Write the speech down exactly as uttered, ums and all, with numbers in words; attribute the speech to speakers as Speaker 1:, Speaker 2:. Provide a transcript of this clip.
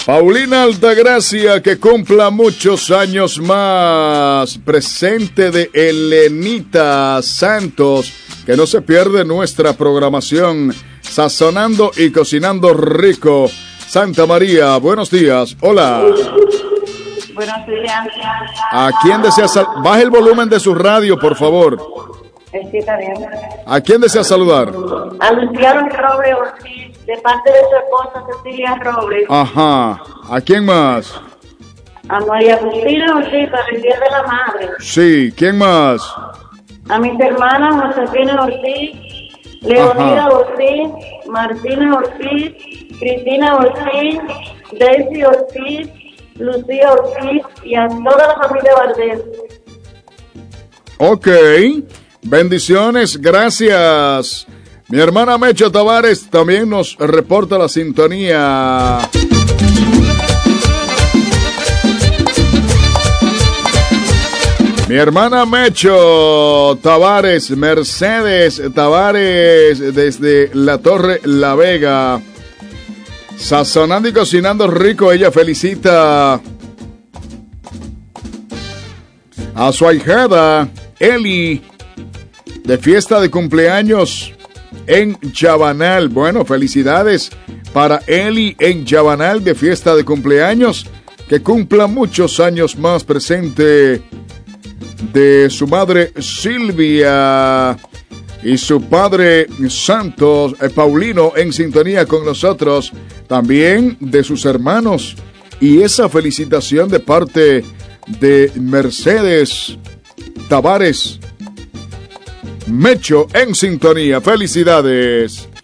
Speaker 1: Paulina Altagracia, que cumpla muchos años más. Presente de Elenita Santos, que no se pierde nuestra programación. Sazonando y cocinando rico. Santa María, buenos días. Hola.
Speaker 2: Buenos días.
Speaker 1: ¿A quién desea saludar? Baje el volumen de su radio, por favor.
Speaker 2: Sí, está bien.
Speaker 1: ¿A quién desea saludar?
Speaker 2: A Luciano Robles Ortiz, de parte de su esposa Cecilia Robles.
Speaker 1: Ajá. ¿A quién más?
Speaker 2: A María Cristina Ortiz, para el Día de la Madre.
Speaker 1: Sí, ¿quién más?
Speaker 2: A mis hermanas Josefina Ortiz, Leonida
Speaker 1: Ajá.
Speaker 2: Ortiz, Martina Ortiz, Cristina Ortiz, Daisy Ortiz, Lucía Ortiz y a toda la familia Valdés.
Speaker 1: Ok. Bendiciones, gracias. Mi hermana Mecho Tavares también nos reporta la sintonía. Mi hermana Mecho Tavares, Mercedes Tavares, desde la Torre La Vega. Sazonando y cocinando rico, ella felicita a su ahijada Eli, de fiesta de cumpleaños en Chabanal. Bueno, felicidades para Eli en Chabanal, de fiesta de cumpleaños. Que cumpla muchos años más, presente de su madre Silvia y su padre Santos, eh, Paulino, en sintonía con nosotros. También de sus hermanos. Y esa felicitación de parte de Mercedes Tavares. Mecho en sintonía. Felicidades.